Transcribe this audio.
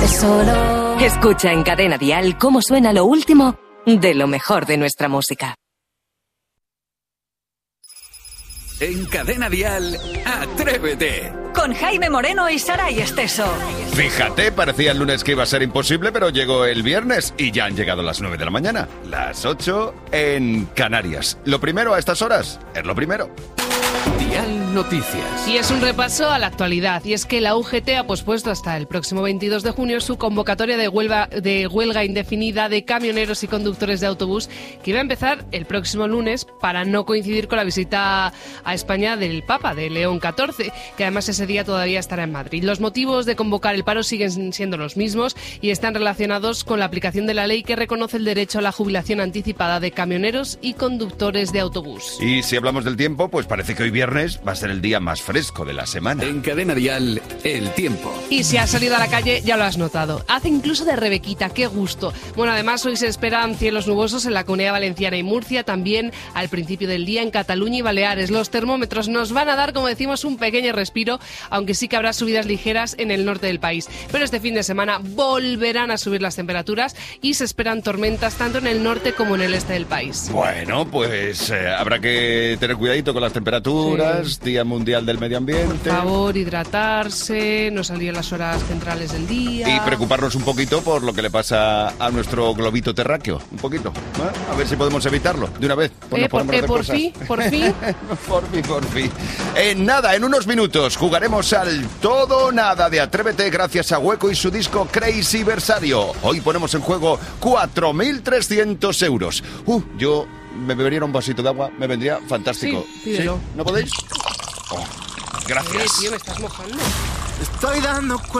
solo. Escucha en Cadena Dial cómo suena lo último de lo mejor de nuestra música. En Cadena Dial, Atrévete. Con Jaime Moreno y Saray Esteso. Fíjate, parecía el lunes que iba a ser imposible, pero llegó el viernes y ya han llegado las 9 de la mañana. Las 8 en Canarias. Lo primero a estas horas es lo primero. Dial Noticias. Y es un repaso a la actualidad. Y es que la UGT ha pospuesto hasta el próximo 22 de junio su convocatoria de huelga indefinida de camioneros y conductores de autobús, que iba a empezar el próximo lunes para no coincidir con la visita a España del Papa, de León XIV, que además ese día todavía estará en Madrid. Los motivos de convocar el paro siguen siendo los mismos y están relacionados con la aplicación de la ley que reconoce el derecho a la jubilación anticipada de camioneros y conductores de autobús. Y si hablamos del tiempo, pues parece que hoy viernes va a ser el día más fresco de la semana. En Cadena Dial, el tiempo. Y si has salido a la calle, ya lo has notado. Hace incluso de rebequita, qué gusto. Bueno, además hoy se esperan cielos nubosos en la Comunidad Valenciana y Murcia, también al principio del día en Cataluña y Baleares. Los termómetros nos van a dar, como decimos, un pequeño respiro, aunque sí que habrá subidas ligeras en el norte del país. Pero este fin de semana volverán a subir las temperaturas y se esperan tormentas tanto en el norte como en el este del país. Bueno, pues habrá que tener cuidadito con las temperaturas, sí. Día Mundial del Medio Ambiente. Por favor, hidratarse, no salir a las horas centrales del día. Y preocuparnos un poquito por lo que le pasa a nuestro globito terráqueo. Un poquito. A ver si podemos evitarlo de una vez. Por fin. por fin. Nada, en unos minutos jugaremos al todo o nada de Atrévete gracias a Hueco y su disco Crazy Versario. Hoy ponemos en juego 4.300 euros. Yo me bebería un vasito de agua, me vendría fantástico. Sí, pídelo. ¿Sí? ¿No podéis? Oh, gracias. Tío, me estás mojando. Estoy dando cuenta.